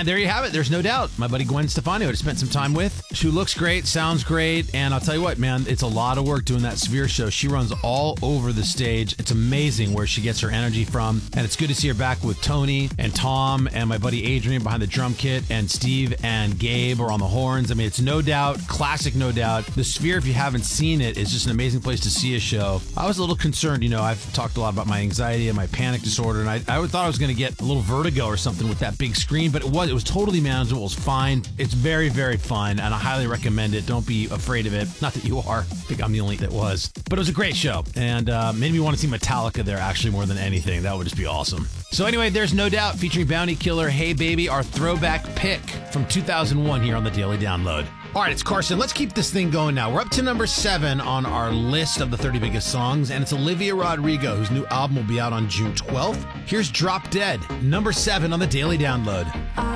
there you have it. There's No Doubt. My buddy Gwen Stefani, who I spent some time with. She looks great, sounds great, and I'll tell you what, man, it's a lot of work doing that Sphere show. She runs all over the stage. It's amazing where she gets her energy from, and it's good to see her back with Tony and Tom and my buddy Adrian behind the drum kit, and Steve and Gabe are on the horns. I mean, it's No Doubt, classic No Doubt. The Sphere, if you haven't seen it, is just an amazing place to see a show. I was a little concerned, I've talked a lot about my anxiety and my panic disorder, and I thought I was going to get a little vertigo or something with that big screen, but it was totally manageable. It was fine. It's very, very fun, and I highly recommend it. Don't be afraid of it. Not that you are. I think I'm the only that was. But it was a great show, and made me want to see Metallica there actually more than anything. That would just be awesome. So anyway, there's No Doubt featuring Bounty Killer, Hey Baby, our throwback pick from 2001 here on the Daily Download. All right, it's Carson. Let's keep this thing going now. We're up to number 7 on our list of the 30 biggest songs, and it's Olivia Rodrigo, whose new album will be out on June 12th. Here's Drop Dead, number 7 on the Daily Download.